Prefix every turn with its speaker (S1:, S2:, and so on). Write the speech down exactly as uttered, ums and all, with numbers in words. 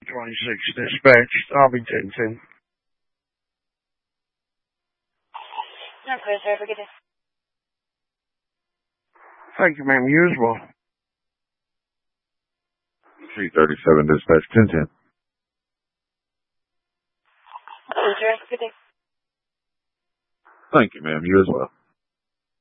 S1: twenty-six dispatched. I'll be ten ten.
S2: No, clear, sir. Have a good day.
S1: Thank you, ma'am. You as well.
S3: three thirty-seven dispatch, ten ten.
S2: Clear, sir. Have a good day.
S3: Thank you, ma'am. You as well.